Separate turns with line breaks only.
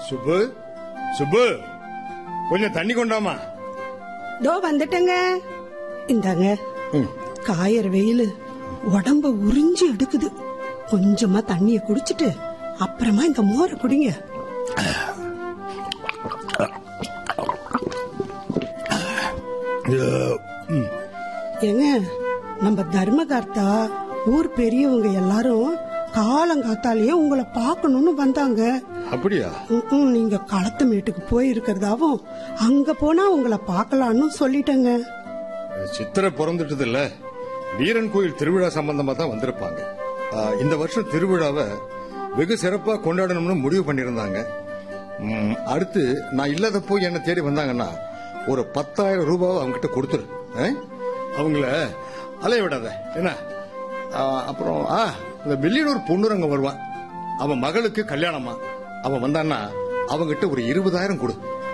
சுப்பு, சுப்பு, கொஞ்சம் தண்ணி கொண்டாமா.
தோ வந்துட்டங்க. இந்தாங்க. காயற வெயில் உடம்ப உறிஞ்சி எடுக்குது. கொஞ்சமா தண்ணிய குடிச்சிட்டு அப்புறமா இந்த மோரை குடிங்க. ஏங்க, நம்ம தர்மகர்த்தா ஊர் பெரியவங்க எல்லாரும் காலங்காத்தாலேயே உங்களை பாக்கணும்னு வந்தாங்க.
அப்படியா?
நீங்க களத்து மேட்டுக்கு போயிருக்கிறதாவும் அங்க போனா உங்களை பாக்கலான்னு சொல்லிட்டேங்க.
சித்திரை பிறந்துட்டது இல்ல, வீரன் கோயில் திருவிழா சம்பந்தமா தான் வந்திருப்பாங்க. இந்த வருஷம் திருவிழாவை வெகு சிறப்பா கொண்டாடணும்னு முடிவு பண்ணிருந்தாங்க. அடுத்து நான் இல்லாதப்போ என்ன தேடி வந்தாங்கன்னா ஒரு 10,000 ரூபாவை அவங்க கிட்ட கொடுத்துரு. அவங்கள அலைய விடாத என்ன. அப்புறம் இந்த வெள்ளியூர் பொண்ணுரங்க வருவான், அவன் மகளுக்கு கல்யாணமா. அவன் வந்தான்னா அவங்கிட்ட ஒரு 20,000 கொடு.